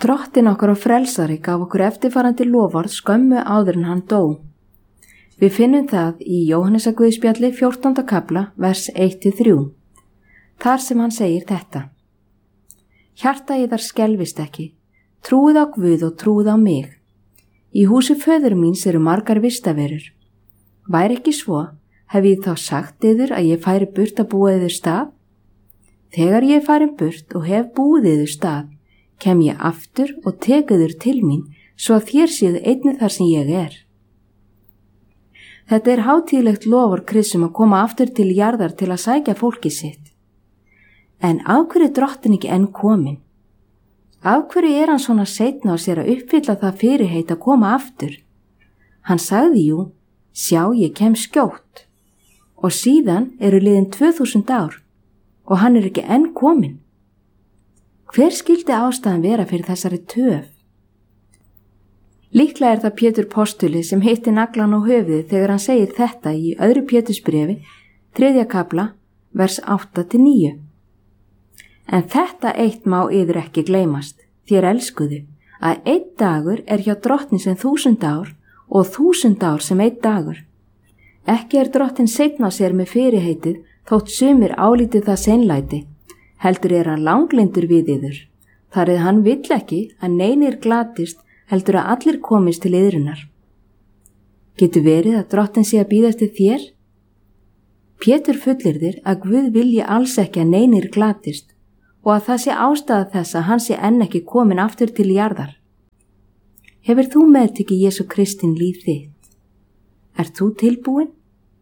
Drottinn okkar og frelsari gaf okkur eftirfarandi loforð skömmu áður en hann dó. Við finnum það í Jóhannesarguðspjalli 14. kafla, vers 1-3. Þar sem hann segir þetta: Hjarta yðar skelfist ekki, trúið á Guð og trúið á mig. Í húsi föður míns eru margar vistaverur. Væri ekki svo, hef ég þá sagt yður að ég færi burt að búa yður stað? Þegar ég er farin burt og hef búið yður stað, kem ég aftur og tek yður til mín, svo að þér séu einnig þar sem ég er. Þetta er hátíðlegt lofur Kristum að koma aftur til jarðar til að sækja fólkið sitt. En af hverju er Drottinn ekki enn kominn? Af hverju er hann svona seinna á sér að uppfylla það fyrirheit að koma aftur? Hann sagði jú, sjá ég kem skjótt. Og síðan eru liðin 2000 ár og hann er ekki enn kominn. Hver skyldi ástæðan vera fyrir þessari töf? Líklega er það Pétur postuli sem hitti naglan á höfuðið þegar hann segir þetta í 2. Pétursbréfi, 3. kafla, vers 8-9. En þetta eitt má yður ekki gleymast, þér elskuðu, að einn dagur er hjá Drottni sem 1000 ár og 1000 ár sem einn dagur. Ekki er Drottinn seinna sér með fyrirheitið þótt sumir álítið það seinlæti, heldur er hann langlyndur við yður. Þar eða hann vill ekki að neinir glatist, heldur að allir komist til yðrunar. Getur verið að Drottinn sé að bíða eftir þér? Pétur fullyrðir að Guð vilji alls ekki að neinir glatist og að það sé ástæða þess að hann sé enn ekki komin aftur til jarðar. Hefur þú meðtekið Jesú Kristinn líf þitt? Ert þú tilbúin?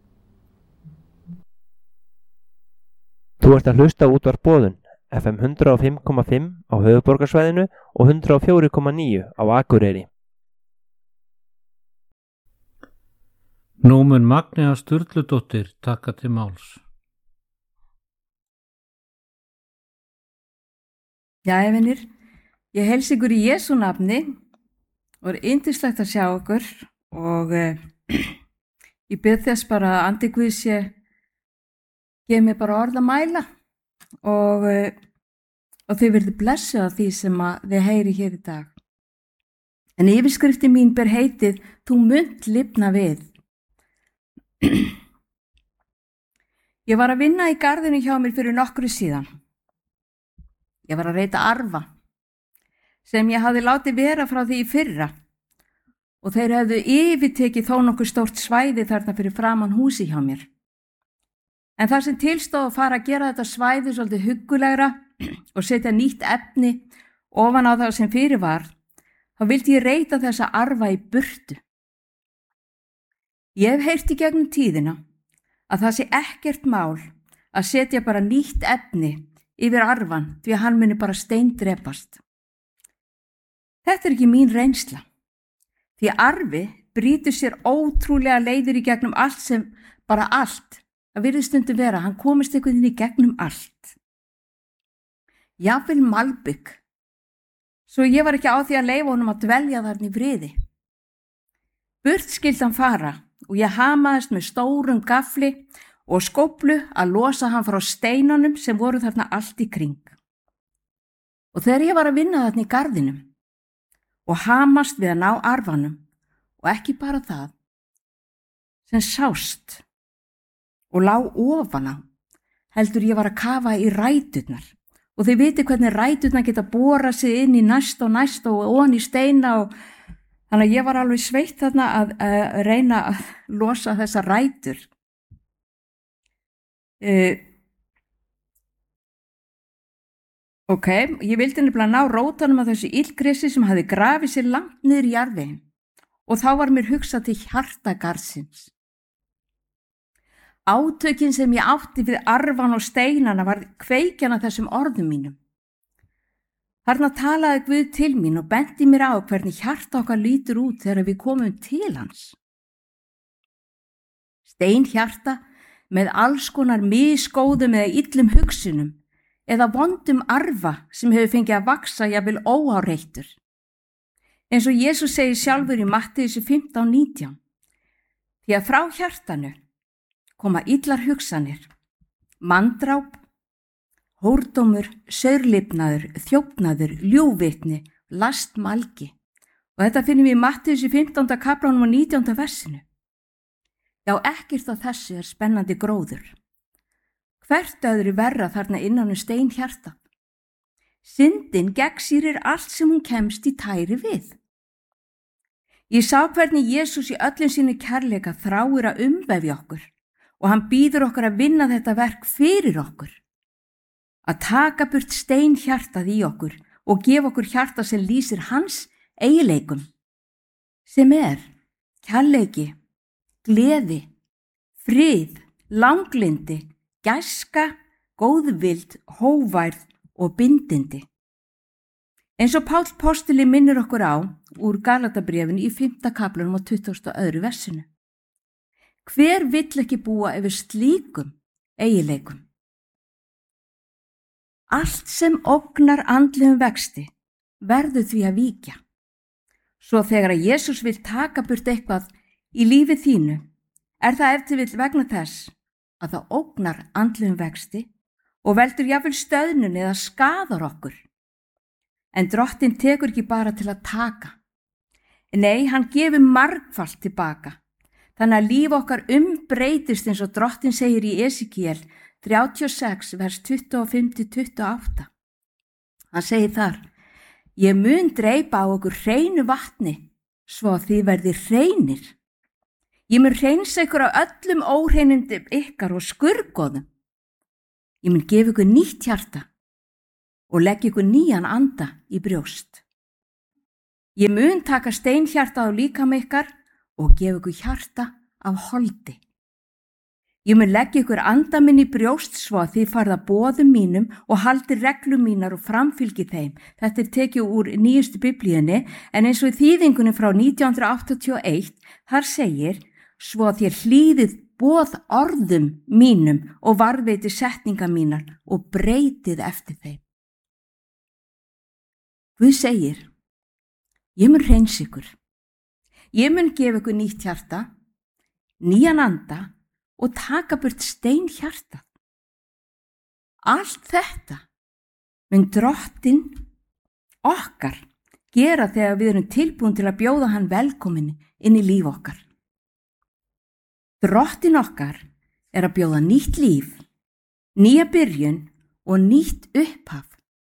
Þú ert að hlusta á Útvarp Boðun, FM 105,5 á höfuðborgarsvæðinu og 104,9 á Akureyri. Nú mun Magnea Sturludóttir taka til máls. Jæja, vinir, ég heilsa ykkur í Jesú nafni og er yndislegt að sjá ykkur og ég bið þess bara að andi Guð sé gefa mér bara orð að mæla og þið verðið blessuð af því sem að þið heyri hér í dag. En yfirskriftin mín ber heitið Þú munt lifna við. Ég var að vinna í garðinu hjá mér fyrir nokkru síðan. Ég var að reyta arfa sem ég hafði látið vera frá því í fyrra og þeir hefðu yfirtekið þó nokkuð stórt svæði þarna fyrir framan húsi hjá mér. En það sem tilstóð að fara að gera þetta svæði svolítið huggulegra og setja nýtt efni ofan á það sem fyrir var, þá vildi ég reyta þessa arfa í burtu. Ég hef heyrt í gegnum tíðina að það sé ekkert mál að setja bara nýtt efni yfir arfan því að hann muni bara steindrepast. Þetta er ekki mín reynsla, því arfi brýtur sér ótrúlega leiðir í gegnum allt sem bara allt. Það virðist stundum vera, hann komist einhvern veginn í gegnum allt. Jafnvel malbygg. Svo ég var ekki á því að leyfa honum að dvelja þarna í friði. Burt skyldi hann fara og ég hamaðist með stórum gafli og skóflu að losa hann frá steinunum sem voru þarna allt í kring. Og þegar ég var að vinna þarna í garðinum og hamast við að ná arfanum og ekki bara það, sem sást og lá ofan á, heldur ég var að kafa í ræturnar og þið viti hvernig ræturnar geta borað sig inn í næst og ofan í steina og þannig að ég var alveg sveitt þarna að reyna að losa þessa rætur. Ég vildi nefnilega ná rótanum af þessu illgresi sem hafði grafið sér langt niður í jarðveginn og þá var mér hugsað til hjartagarðsins. Átökin sem ég átti við arfan og steinana var kveikjan af þessum orðum mínum. Þarna talaði Guð til mín og benti mér á hvernig hjarta okkar lítur út þegar við komum til hans. Steinhjarta með alls konar misgóðum eða illum hugsunum eða vondum arfa sem hefur fengið að vaksa jafnvel óáreittur. Eins og Jesús segir sjálfur í Mattheusi 15:19, því að frá hjartanu koma illar hugsanir, manndráp, hórdómur, saurlifnaður, þjófnaður, ljúgvitni, last malgi. Og þetta finnum við í Mattheus í 15. kaplanum og 19. versinu. Já, ekkert á þessu spennandi gróður. Hvert öðru verra þarna innan steinhjarta. Syndin gegnsýrir allt sem hún kemst í tæri við. Ég sá hvernig Jesús í öllum sínu kærleika þráir að umvefja okkur og hann býður okkur að vinna þetta verk fyrir okkur. Að taka burt steinhjartað í okkur og gefa okkur hjarta sem lýsir hans eiginleikum, sem kærleiki, gleði, frið, langlindi, gæska, góðvild, hóværð og bindindi. Eins og Páll postuli minnir okkur á úr Galatabréfinu í 5. kaplanum og 22. versinu. Hver vill ekki búa yfir slíkum eiginleikum? Allt sem ógnar andlegum vexti verður því að víkja. Svo þegar að Jesús vill taka burt eitthvað í lífi þínu, það ef til vill vegna þess að það ógnar andlegum vexti og veldur jafnvel stöðnun eða skaðar okkur. En Drottinn tekur ekki bara til að taka. Nei, hann gefur margfalt tilbaka. Þannig að líf okkar umbreytist eins og Drottinn segir í Esekiel 36, vers 25-28. Hann segir þar: Ég mun dreipa á okkur hreinu vatni, svo að þið verði hreinir. Ég mun hreinsa ykkur á öllum óhreinindum ykkar og skurgoðum. Ég mun gefa ykkur nýtt hjarta og leggja ykkur nýjan anda í brjóst. Ég mun taka steinhjarta á líkama ykkar og gefa ykkur hjarta af holdi. Ég mun leggja ykkur anda minn í brjóst svo að þið farið að boðum mínum og haldi reglum mínar og framfylgi þeim. Þetta tekið úr nýjustu biblíunni, en eins og í þýðingunni frá 1981, þar segir: Svo að þér hlýðið boð orðum mínum og varðveiti setninga mínar og breytið eftir þeim. Guð segir: Ég mun hreinsa ykkur. Ég mun gefa ykkur nýtt hjarta, nýjan anda og taka burt steinhjartað. Allt þetta mun Drottinn okkar gera þegar við erum tilbúin til að bjóða hann velkomin inn í líf okkar. Drottinn okkar að bjóða nýtt líf, nýja byrjun og nýtt upphaf.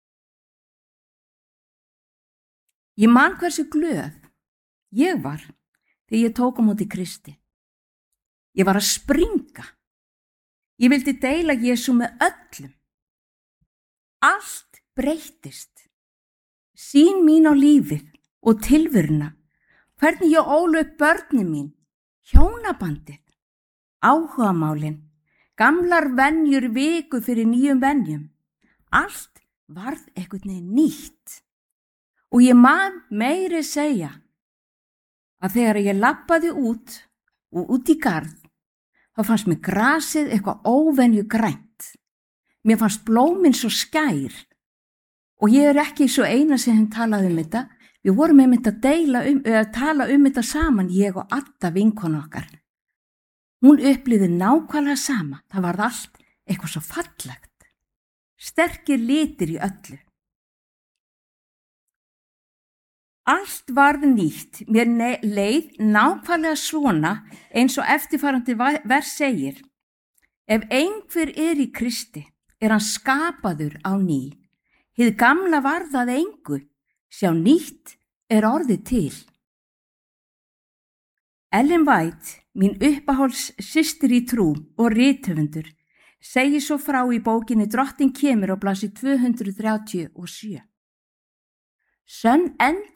Ég man hversu glöð ég var þegar ég tók á móti Kristi. Ég var að springa. Ég vildi deila Jesú með öllum. Allt breyttist. Sýn mín á lífið og tilveruna, hvernig ég ólu upp börnin mín, hjónabandið, áhugamálin, gamlar venjur viku fyrir nýjum venjum. Allt varð einhvern veginn nýtt. Og ég man meiri segja að þegar ég labbaði út í garð, þá fannst mér grasið eitthvað óvenju grænt. Mér fannst blómin svo skær. Og ég ekki svo eina sem talaði þetta. Við vorum einmitt að tala þetta saman, ég og Adda vinkona okkar. Hún upplifði nákvæmlega sama. Það var allt eitthvað svo fallegt. Sterkir litir í öllu. Allt varð nýtt, mér leið nákvæmlega svona eins og eftirfarandi vers segir: Ef einhver í Kristi, hann skapaður á ný. Hið gamla varð að engu, sjá nýtt orðið til. Ellen White, mín uppáhalds systir í trú og rithöfundur, segir svo frá í bókinni Drottinn kemur á blaðsíðu 237. Sönn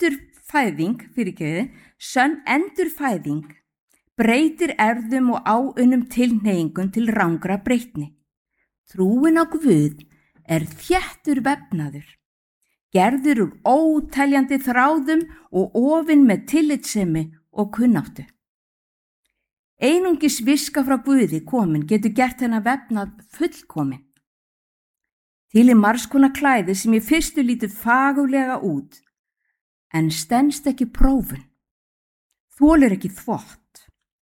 endurfæðing breytir erðum og áunnum tilhneigingum til rangra breytni. Trúin á Guð þéttur vefnaður, gerður úr óteljandi þráðum og ofinn með tillitssemi og kunnáttu. Einungis viska frá Guði komin getur gert hennar vefnað fullkomin. Til margs konar klæði sem í fyrstu lítur fagurlega út, en stenst ekki prófun, þolir ekki þvott.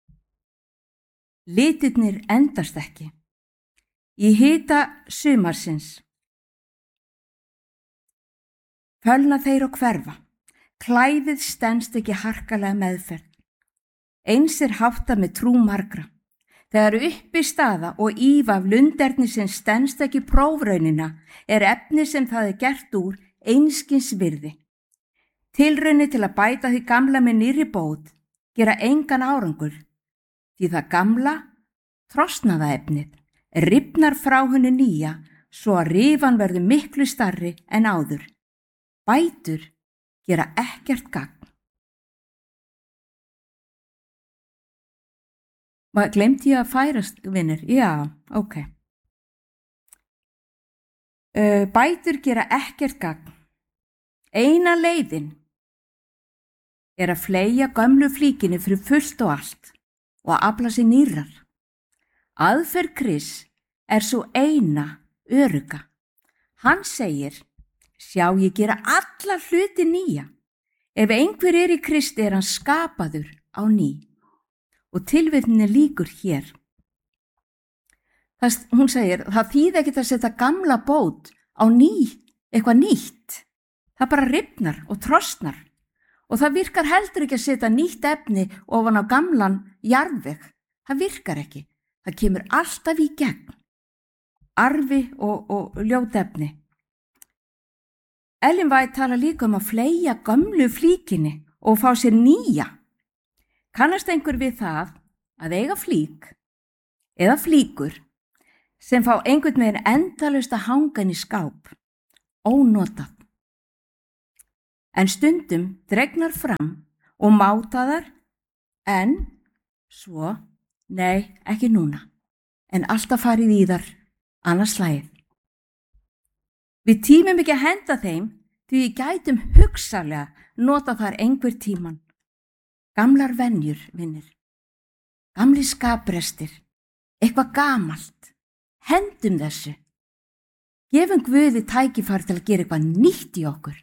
Litirnir endast ekki. Í hita sumarsins fölna þeir og hverfa, Klæðið stenst ekki harkalega meðferð. Eins háttað með trú margra. Þegar uppi staða og ífa af lunderni sem stenst ekki prófraunina efni sem það gert úr einskins virði. Tilraunir til að bæta því gamla með nýrri bót gera engan árangur, því það gamla, trosnaða efnið, rifnar frá henni nýja svo að rifan verður miklu starri en áður. Bætur gera ekkert gagn. Gleymdi ég að færast, vinir? Já, ok. Bætur gera ekkert gagn. Eina leiðin að fleygja gömlu flíkinni fyrir fullt og allt og að afla sér nýrrar. Aðferð Krists svo eina örugga. Hann segir, sjá ég gera alla hluti nýja. Ef einhver í Kristi hann skapaður á ný. Og tilvitninni líkur hér. Hún segir, það þýði ekkert að setja gamla bót á eitthvað nýtt. Það bara rifnar og trosnar. Og það virkar heldur ekki að setja nýtt efni ofan á gamlan jarðveg. Það virkar ekki. Það kemur alltaf í gegn. Arfi og ljót efni. Ellen White tala líka að fleygja gömlu flíkinni og fá sér nýja. Kannast einhver við það að eiga flík eða flíkur sem fá einhvern veginn endalaust að hanga inn í skáp, ónotað. En stundum dregnar fram og mátaðar en svo, nei, ekki núna, en alltaf farið í þar annars slagið. Við tímum ekki að henda þeim því við gætum hugsanlega nota þar einhver tíman. Gamlar venjur, vinir. Gamli skaprestir. Eitthvað gamalt. Hendum þessu. Gefum Guði tækifæri til að gera eitthvað nýtt í okkur.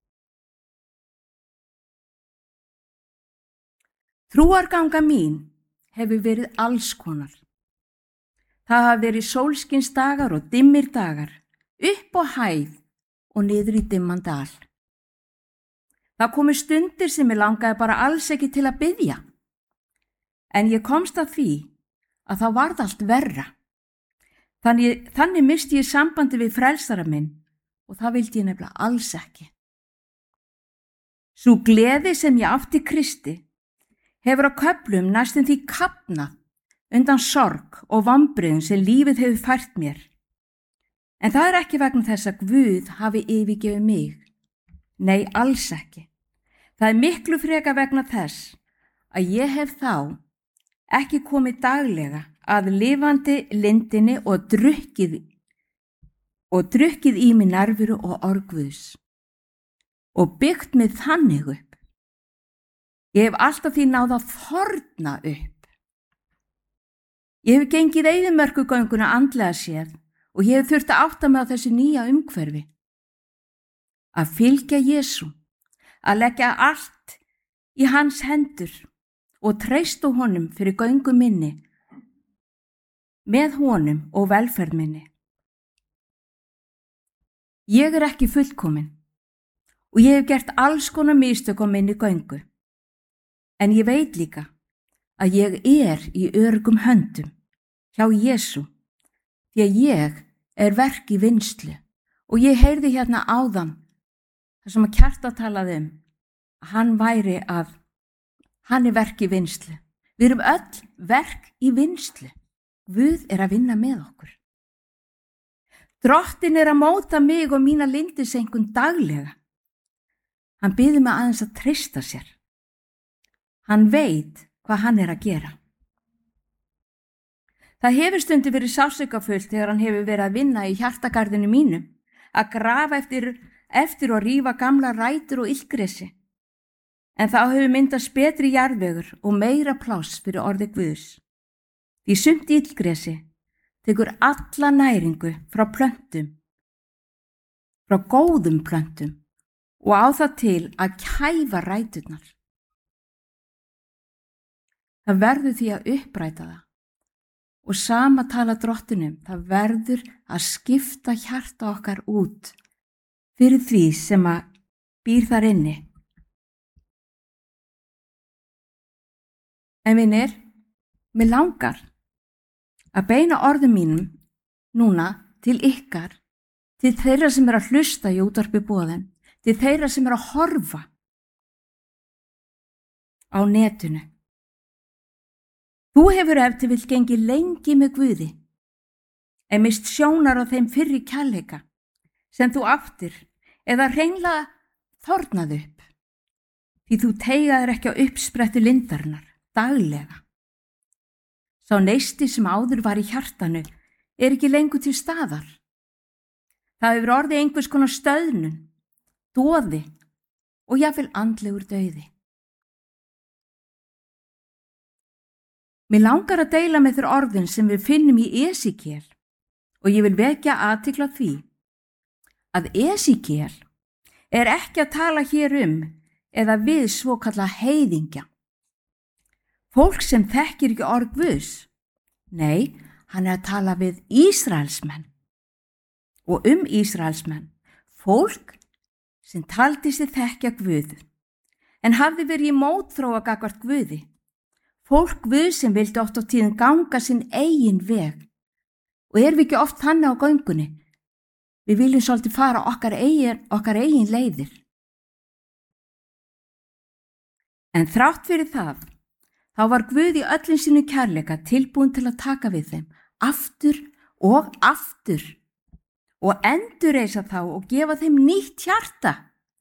Trúarganga mín hefur verið alls konar. Það hafa verið sólskinsdagar og dimmir dagar, upp á hæð og niður í dimman dal. Það komu stundir sem ég langaði bara alls ekki til að biðja. En ég komst að því að það varð allt verra. Þannig misti ég sambandi við frelsara minn og það vildi ég nefnilega alls ekki. Sú gleði sem ég átti Kristi hefur á köflum næstum því kafnað undan sorg og vombriðum sem lífið hefur fært mér. En það ekki vegna þess að Guð hafi yfirgefið mig. Nei, alls ekki. Það miklu frekar vegna þess að ég hef þá ekki komið daglega að lifandi lindinni og drukkið í mig nærveru og orð Guðs og byggt mig þannig upp. Ég hef alltaf því náð að þorna upp. Ég hef gengið eyðimörkugönguna andlega séð og ég hef þurft að átta mig á þessu nýja umhverfi. Að fylgja Jesú, að leggja allt í hans hendur og treysta honum fyrir göngu minni, með honum og velferð minni. Ég ekki fullkomin og ég hef gert alls konar mistök á minni göngu, en ég veit líka að ég í öruggum höndum hjá Jesú, því að ég verk í vinnslu og ég heyrði hérna áðan þar sem að Kjartan talaði að hann verk í vinnslu. Við erum öll verk í vinnslu. Guð að vinna með okkur. Drottinn að móta mig og mína lindisengun daglega. Hann biður mig aðeins að treysta sér. Hann veit hvað hann að gera. Það hefur stundum verið sársaukafullt þegar hann hefur verið að vinna í hjartagarðinu mínum, að grafa eftir og rífa gamla rætur og illgresi. En þá hefur myndast betri jarðvegur og meira pláss fyrir orði Guðs. Því sumt illgresi tekur alla næringu frá plöntum, frá góðum plöntum og á það til að kæfa ræturnar. Það verður því að uppræta það. Og sama tala Drottinum, það verður að skipta hjarta okkar út fyrir því sem að býr þar inni. En vinir, mér langar að beina orðum mínum núna til ykkar, til þeirra sem að hlusta í útvarpi boðin, til þeirra sem að horfa á netinu. Þú hefur ef til vill gengið lengi með Guði, en mist sjónar á þeim fyrri kærleika sem þú áttir eða hreinlega þornað upp, því þú teygaðir ekki á uppsprettu lindarinnar daglega. Sá neisti sem áður var í hjartanu ekki lengur til staðar. Það hefur orðið einhvers konar stöðnun, doði og jafnvel andlegur dauði. Mér langar að deila með þér orðin sem við finnum í Esekiel og ég vil vekja athygli á því að Esekiel ekki að tala hér eða við svokallað heiðingja. Fólk sem þekkir ekki orð Guðs. Nei, hann að tala við Ísraelsmenn. Og Ísraelsmenn, fólk sem taldi sig þekkja Guð, en hafði verið í mótþróa gagnvart Guði. Fólk Guð sem vildi oft á tíðum ganga sinn eigin veg. Og við ekki oft þannig á göngunni. Við viljum svolítið fara okkar eigin leiðir. En þrátt fyrir það, þá var Guð í öllum sínu kærleika tilbúin til að taka við þeim aftur og endurreisa þá og gefa þeim nýtt hjarta.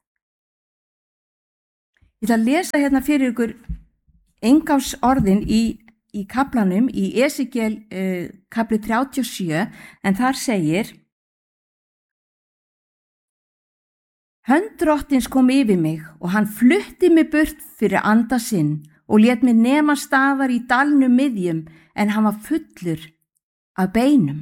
Ég ætla að lesa hérna fyrir ykkur inngangsorðin í kaflanum í Esekiel kapli 37, en þar segir: Hönd Drottins kom yfir mig og hann flutti mig burt fyrir anda sinn og lét mig nema staðar í dalnum miðjum, en hann var fullur af beinum.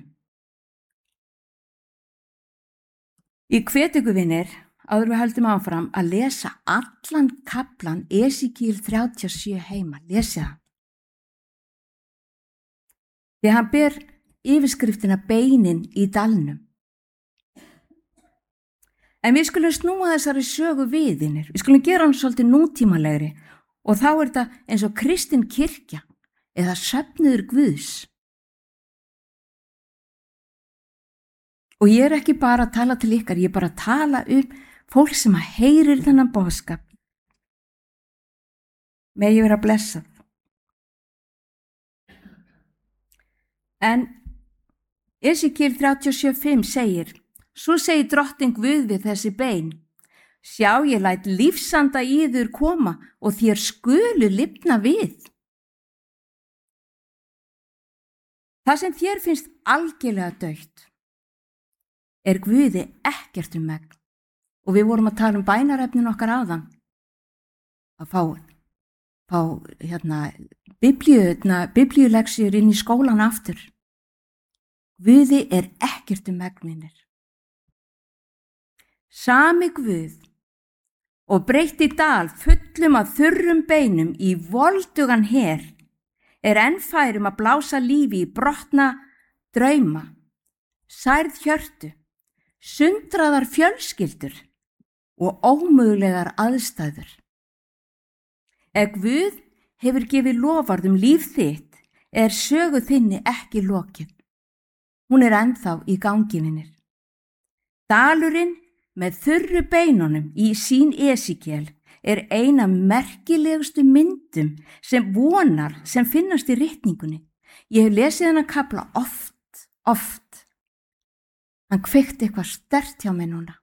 Ég hvet ykkur vinir, áður við höldum áfram, að lesa allan kaflan Esekiel 37 heima, lesi það. Því hann ber yfirskriftina beinin í dalnum. En við skulum snúa þessari sögu við, vinir. Við skulum gera hann svolítið nútímalegri og þá þetta eins og kristin kirkja eða söfnuður Guðs. Og ég ekki bara að tala til ykkar, ég bara að tala fólk sem að heyrir þennan boðskap. Megi vera blessað. En Esekiel 37:5 segir: Svo segir Drottinn Guð við þessi bein: Sjá, ég læt lífsanda í yður koma og þér skulu lifna við. Það sem þér finnst algjörlega dautt Guði ekkert megn. Og við vorum að tala bænarefnin okkar áðan. Að fá biblíuleksjur inn í skólan aftur. Guði ekkert megnir. Sami Guð og breytti dal fullum af þurrum beinum í voldugan her enn fær að blása lífi í brotna drauma, særð hjörtu, sundraðar fjölskyldur og ómögulegar aðstæður. Ef Guð hefur gefið loforð líf þitt, sögu þinni ekki lokið. Hún ennþá í gangi, vinir. Dalurinn með þurru beinunum í sín Esekiel eina merkilegustu myndum sem vonar sem finnast í ritningunni. Ég hef lesið hennar kafla oft. Hann kveikti eitthvað sterkt hjá mig núna.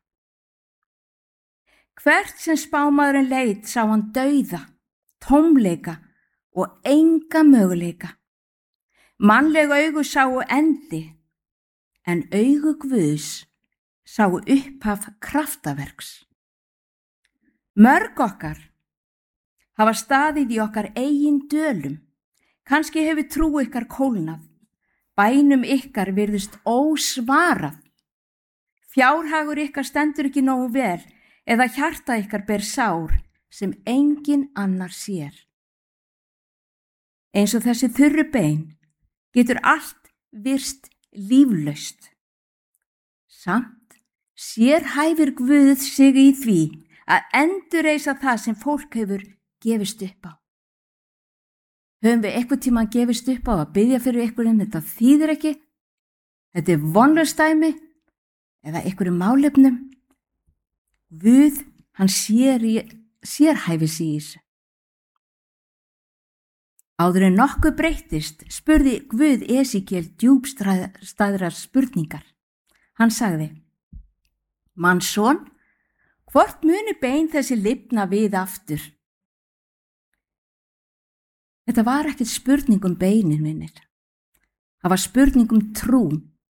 Hvert sem spámaðurinn leit sá hann dauða, tómleika og enga möguleika. Mannleg augu sáu endi, en augu Guðs sáu upphaf kraftaverks. Mörg okkar hafa staðið í okkar eigin dölum. Kannski hefur trú ykkar kólnað. Bænum ykkar virðist ósvarað. Fjárhagur ykkar stendur ekki nógu vel eða hjarta ykkar ber sár sem engin annar sér. Eins og þessi þurru bein getur allt virst líflaust. Samt sérhæfir Guð sig í því að endurreisa það sem fólk hefur gefist upp á. Höfum við eitthvað tíma að gefist upp á að biðja fyrir einhverjum, þetta þýðir ekki, þetta vonlaust dæmi eða einhverjum málefnum. Guð, hann sérhæfis í þessu. Áður en nokkuð breyttist spurði Guð Esekiel djúpstæðrar spurningar. Hann sagði: Mannsson, hvort muni bein þessi lifna við aftur? Þetta var ekkert spurning um beinin, vinir. Það var spurning um trú.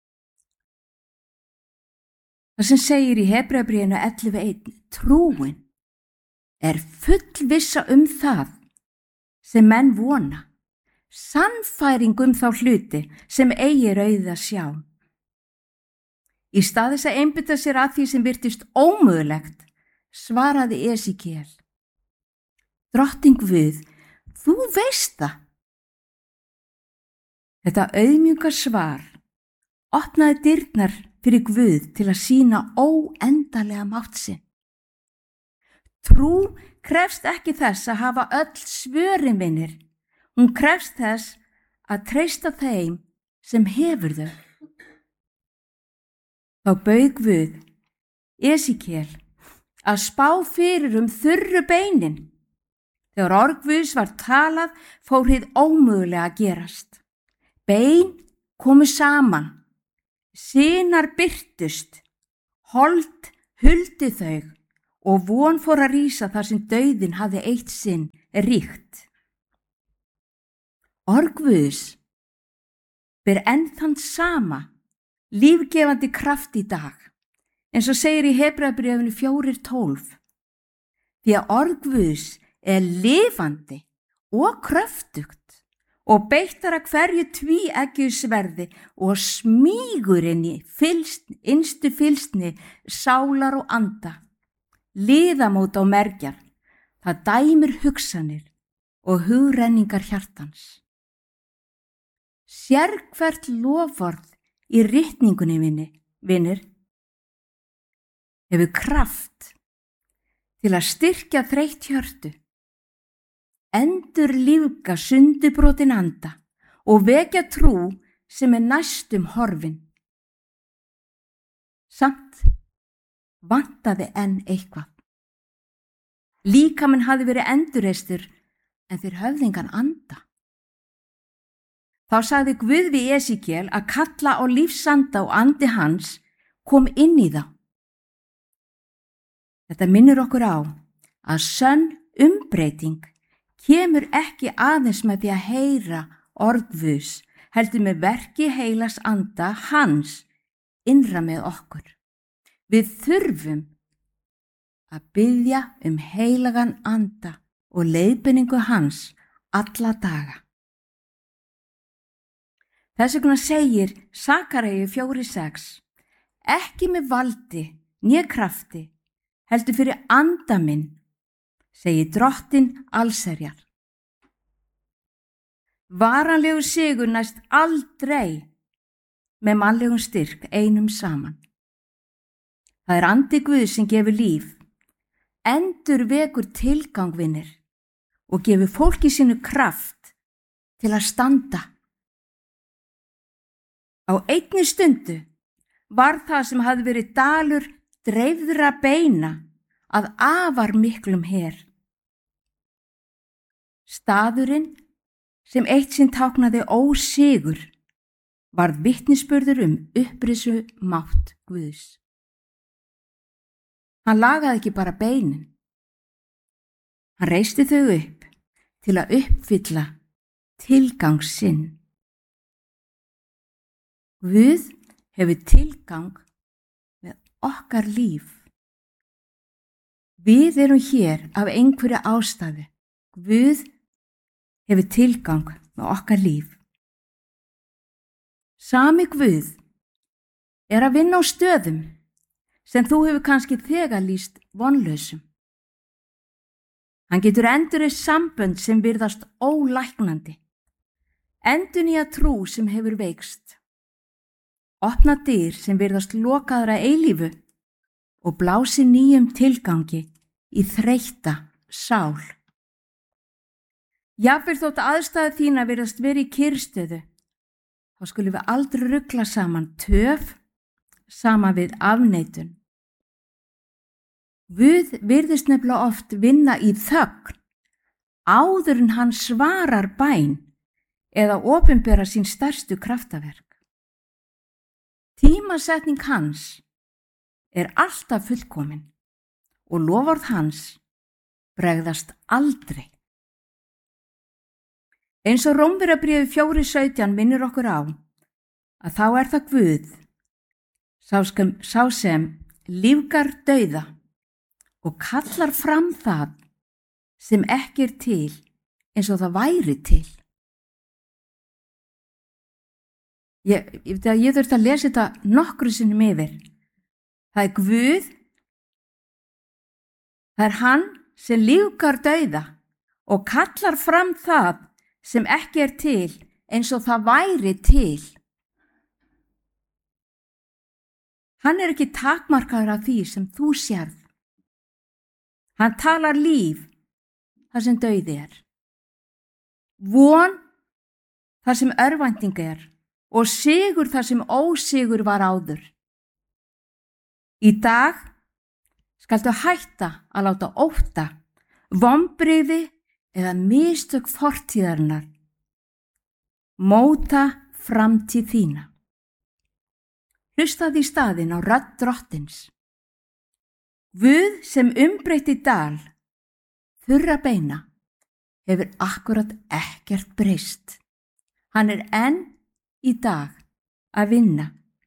Það sem segir í Hebreabréfinu 11:1, trúin er fullvissa um það sem menn vona, sannfæring um þá hluti sem eigi auga sjá. Í stað þess að einbeita sér að því sem virtist ómögulegt, svaraði Esekiel: Drottinn Guð, þú veist það. Þetta auðmjúka svar opnaði dyrnar fyrir Guð til að sýna óendanlega mátt sinn. Trú krefst ekki þess að hafa öll svörin, vinir. Hún krefst þess að treysta þeim sem hefur þau. Þá bauð Guð Esekiel að spá fyrir þurru beinin. Þegar orð Guðs var talað, fór hið ómögulega að gerast. Bein komu saman, sinar birtust, hold huldi þau og von fór að rísa þar sem dauðinn hafði eitt sinn ríkt. Orð Guðs ber enn þann sama lífgefandi kraft í dag, eins og segir í Hebreabréfinu 4:12. Því að orð Guðs er lifandi og kröftugt og beittara hverju tvíeggju sverði og smýgur inn í innstu fylsni sálar og anda, liðamót og mergjar. Það dæmir hugsanir og hugrenningar hjartans. Sérhvert loforð í ritningunni, vinir, hefur kraft til að styrkja þreytt hjörtu, endurlífga sundubrotin anda og vekja trú sem er næstum horfin. Samt vantaði enn eitthvað. Líkaminn hafði verið endurreistur en þeir höfðingan anda. Þá sagði Guð við Esekiel að kalla á lífsanda og andi hans kom inn í þá. Þetta minnir okkur á að sönn umbreyting kemur ekki aðeins með því að heyra orð Guðs, heldur með verki heilags anda hans innra með okkur. Við þurfum að biðja heilagan anda og leiðbeiningu hans alla daga. Þess vegna segir Sakaríu 4:6: Ekki með valdi né krafti, heldur fyrir anda minn, segir Drottinn allsherjar. Varanlegur sigur næst aldrei með mannlegum styrk einum saman. Það er andi Guðs sem gefur líf, endurvekur tilgang, vinir, og gefur fólki sínu kraft til að standa. Á einni stundu var það sem hafði verið dalur dreifðra beina að afar miklum her. Staðurinn sem eitt sinn táknaði ósigur varð vitnisburður upprisu mátt Guðs. Hann lagaði ekki bara beinin. Hann reisti þau upp til að uppfylla tilgang sinn. Guð hefur tilgang með okkar líf. Við erum hér af einhverju ástæðu. Guð hefur tilgang með okkar líf. Sami Guð er að vinna á stöðum sem þú hefur kannski þegar lýst vonlausum. Hann getur endurreist sambönd sem virðast ólæknandi, endurnýja trú sem hefur veikst, opna dyr sem virðast lokaðra eilífu og blási nýjum tilgangi í þreytta sál. Jafnvel þótt aðstæða þína virðast verið í kyrrstöðu, þá skulum við aldrei rugla saman töf saman við afneitun. Guð virðist nefnilega oft vinna í þögn áður en hann svarar bæn eða opinbera sín stærstu kraftaverk. Tímasetning hans er alltaf fullkomin og loforð hans bregðast aldrei. Eins og Rómverjabréfið 4:17 minnir okkur á að þá er það Guð, sá sem lífgar dauða og kallar fram það sem ekki er til eins og það væri til. Ég þurfti að lesa þetta nokkru sinnum yfir. Það er Guð, það er hann sem lífgar dauða og kallar fram það sem ekki er til eins og það væri til. Hann er ekki takmarkaður af því sem þú sérð. Hann talar líf þar sem dauði er, von þar sem örvænting er og sigur þar sem ósigur var áður. Í dag skaltu hætta að láta ótta, vonbrigði eða mistök fortíðarinnar móta framtíð þína. Hlustaðu í staðinn á rödd Drottins. Guð sem umbreytti dal þurra beina hefur akkurat ekkert breyst. Hann er enn í dag að vinna.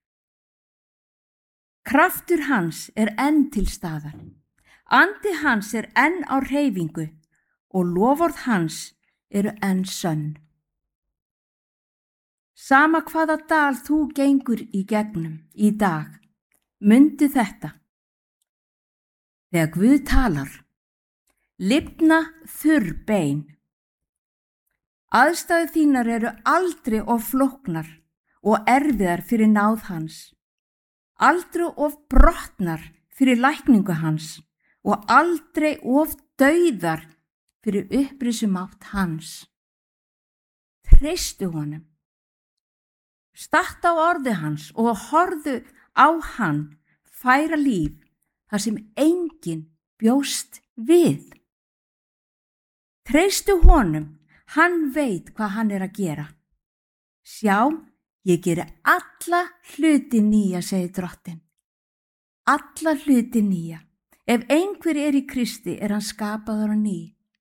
Kraftur hans er enn til staðar. Andi hans er enn á hreyfingu og loforð hans eru enn sönn. Sama hvaða dal þú gengur í gegnum í dag, mundu þetta. Þegar Guð talar, lifna þurr bein. Aðstæður þínar eru aldrei of flóknar og erfiðar fyrir náð hans, aldrei of brotnar fyrir lækningu hans og aldrei of dauðar fyrir upprisumátt hans. Treystu honum. Statt á orði hans og horfðu á hann færa líf þar sem enginn bjóst við. Treystu honum, hann veit hvað hann er að gera. Sjá, ég geri alla hluti nýja, segir Drottinn. Alla hluti nýja. Ef einhver er í Kristi er hann skapaður á ný.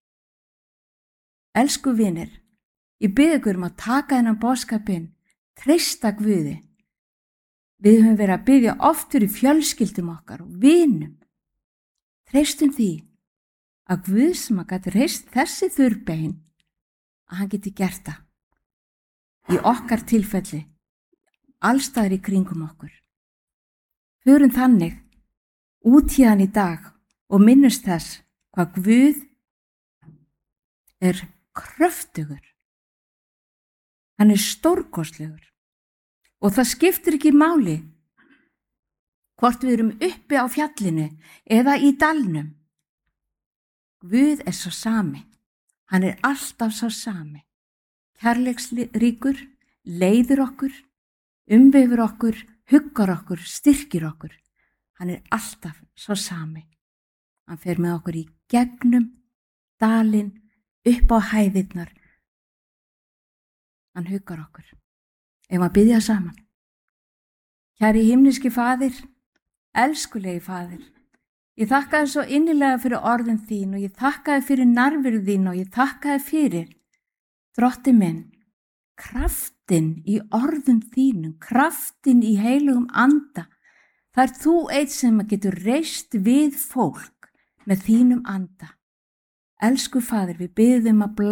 Elsku vinir, ég bið ykkur að taka þennan boðskapinn, treysta Guði. Við höfum verið að biðja oft fyrir fjölskyldum okkar og vinum. Treystum því að Guð sem að gæti reist þessi þurrbein, að hann geti gert það. Í okkar tilfelli, allstaðar í kringum okkur. Förum þannig út hérna í dag og minnumst þess hvað Guð er kröftugur. Hann er stórkostlegur og það skiptir ekki máli hvort við erum uppi á fjallinu eða í dalnum. Guð er svo sami. Hann er alltaf svo sami. Kærleiksríkur, leiðir okkur, umvefur okkur, huggar okkur, styrkir okkur. Hann er alltaf svo sami. Hann fer með okkur í gegnum dalinn, upp á hæðirnar. Hann huggar okkur. Ef að biðja saman. Kæri himneski Faðir, elskulegi Faðir, ég þakka þér svo innilega fyrir orðin þín og ég þakka þér fyrir nærveru þín og ég þakka þér fyrir, Drottinn minn, kraftin í orðum þínum, kraftin í heilugum anda. Það er þú eitt sem getur reist við fólk með þínum anda. Elsku Faðir, við biðjum að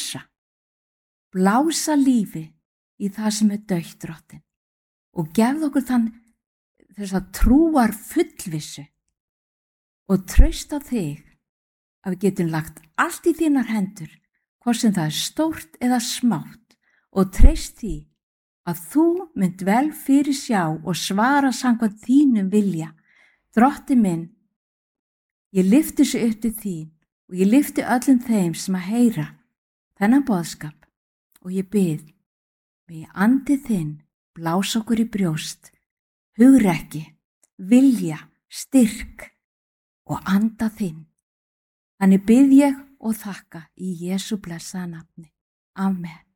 blása lífi í það sem er dautt, Drottinn, og gefðu okkur þess að trúar fullvissu og trausta þig að við getum lagt allt í þínar hendur, hvort sem það er stórt eða smátt, og treyst því að þú mynd vel fyrir sjá og svara samkvæmt þínum vilja. Drottinn minn, ég lyfti þessu upp til þín og ég lyfti öllum þeim sem að heyra þennan boðskap og ég bið með andi þinn blás okkur í brjóst, hugrekki, vilja, styrk og anda þinn. Þannig bið ég og þakka í Jesú blessaða nafni. Amen.